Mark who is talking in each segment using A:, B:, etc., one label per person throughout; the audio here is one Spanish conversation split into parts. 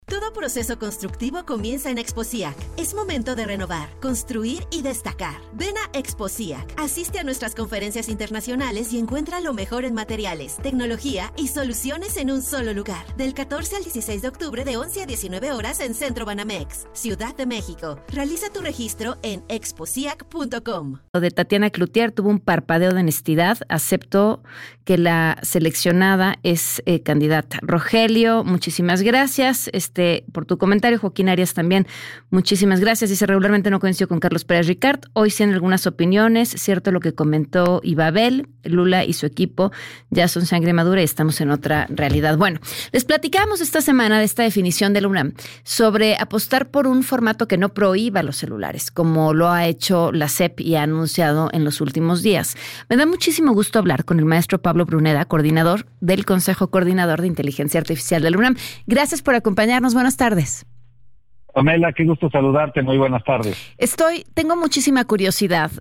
A: Todo proceso constructivo comienza en Exposiac. Es momento de renovar, construir y destacar. Ven a Exposiac, asiste a nuestras conferencias internacionales y encuentra lo mejor en materiales, tecnología y soluciones en un solo lugar. Del 14 al 16 de octubre de 11 a 19 horas en Centro Banamex, Ciudad de México. Realiza tu registro en exposiac.com.
B: Lo de Tatiana Cloutier tuvo un parpadeo de honestidad. Aceptó que la seleccionada es candidata. Rogelio, muchísimas gracias por tu comentario. Joaquín Arias también, muchísimas gracias. Dice, regularmente no coincido con Carlos Pérez Ricard. Hoy sí en algunas opiniones. Cierto lo que comentó Ibabel. Lula y su equipo ya son sangre madura y estamos en otra realidad. Bueno, les platicamos esta semana de esta definición de la UNAM sobre apostar por un formato que no prohíba los celulares, como lo ha hecho la SEP y ha anunciado en los últimos días. Me da muchísimo gusto hablar con el maestro Pablo Pruneda, coordinador del Consejo Coordinador de Inteligencia Artificial de la UNAM. Gracias por acompañarnos. Buenas tardes.
C: Pamela, qué gusto saludarte. Muy buenas tardes.
B: Tengo muchísima curiosidad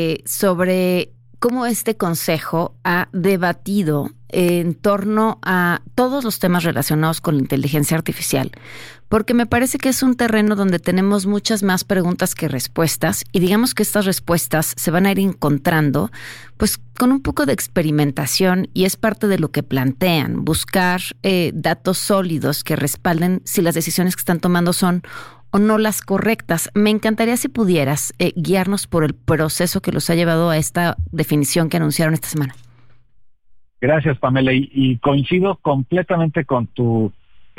B: sobre cómo este consejo ha debatido en torno a todos los temas relacionados con la inteligencia artificial, porque me parece que es un terreno donde tenemos muchas más preguntas que respuestas, y digamos que estas respuestas se van a ir encontrando pues con un poco de experimentación, y es parte de lo que plantean, buscar datos sólidos que respalden si las decisiones que están tomando son o no las correctas. Me encantaría si pudieras guiarnos por el proceso que los ha llevado a esta definición que anunciaron esta semana.
C: Gracias, Pamela, y coincido completamente con tu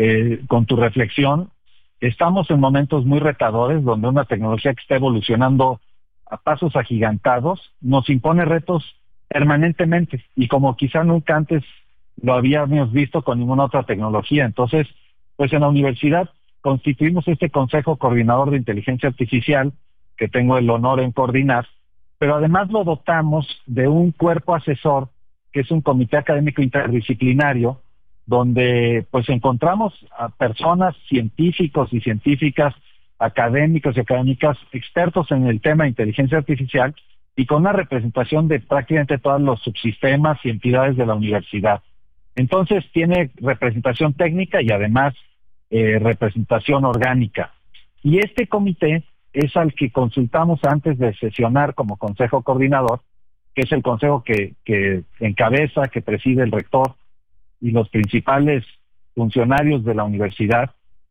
C: reflexión. Estamos en momentos muy retadores donde una tecnología que está evolucionando a pasos agigantados nos impone retos permanentemente, y como quizá nunca antes lo habíamos visto con ninguna otra tecnología. Entonces, pues en la universidad constituimos este Consejo Coordinador de Inteligencia Artificial, que tengo el honor en coordinar, pero además lo dotamos de un cuerpo asesor, que es un comité académico interdisciplinario, donde pues encontramos a personas, científicos y científicas, académicos y académicas, expertos en el tema de inteligencia artificial, y con una representación de prácticamente todos los subsistemas y entidades de la universidad. Entonces tiene representación técnica y además representación orgánica. Y este comité es al que consultamos antes de sesionar como consejo coordinador, que es el consejo que encabeza, que preside el rector y los principales funcionarios de la universidad.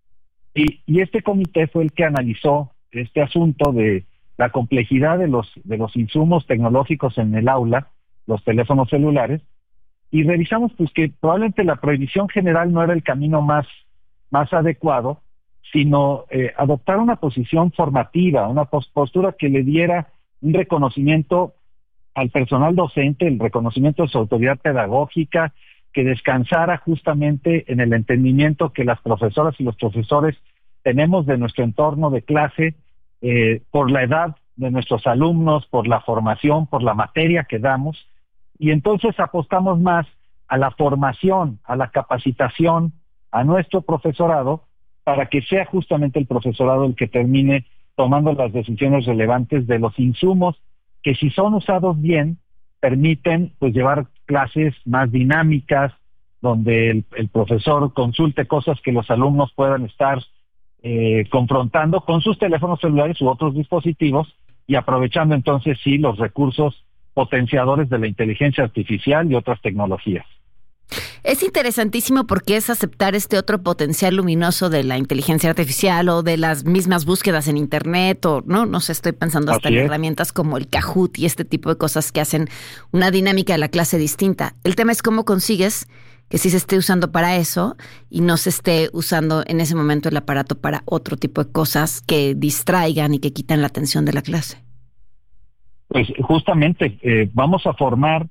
C: Y este comité fue el que analizó este asunto de la complejidad de los insumos tecnológicos en el aula, los teléfonos celulares, y revisamos pues que probablemente la prohibición general no era el camino más adecuado, sino adoptar una posición formativa, una postura que le diera un reconocimiento al personal docente, el reconocimiento de su autoridad pedagógica, que descansara justamente en el entendimiento que las profesoras y los profesores tenemos de nuestro entorno de clase, por la edad de nuestros alumnos, por la formación, por la materia que damos, y entonces apostamos más a la formación, a la capacitación, a nuestro profesorado, para que sea justamente el profesorado el que termine tomando las decisiones relevantes de los insumos que, si son usados bien, permiten pues llevar clases más dinámicas, donde el profesor consulte cosas que los alumnos puedan estar confrontando con sus teléfonos celulares u otros dispositivos, y aprovechando entonces sí los recursos potenciadores de la inteligencia artificial y otras tecnologías.
B: Es interesantísimo porque es aceptar este otro potencial luminoso de la inteligencia artificial o de las mismas búsquedas en internet, o no sé, estoy pensando hasta en herramientas como el Kahoot y este tipo de cosas que hacen una dinámica de la clase distinta. El tema es cómo consigues que sí se esté usando para eso y no se esté usando en ese momento el aparato para otro tipo de cosas que distraigan y que quitan la atención de la clase.
C: Pues justamente vamos a formar,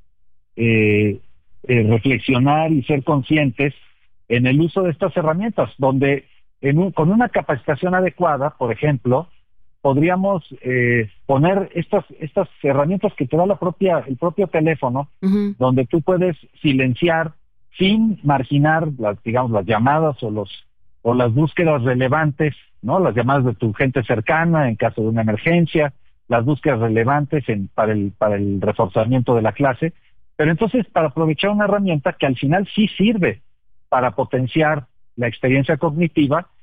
C: reflexionar y ser conscientes en el uso de estas herramientas, donde con una capacitación adecuada, por ejemplo, podríamos poner estas herramientas que te da el propio teléfono, uh-huh, donde tú puedes silenciar sin marginar las llamadas o las búsquedas relevantes, ¿no? Las llamadas de tu gente cercana en caso de una emergencia, las búsquedas relevantes para el reforzamiento de la clase, pero entonces para aprovechar una herramienta que al final sí sirve para potenciar la experiencia cognitiva,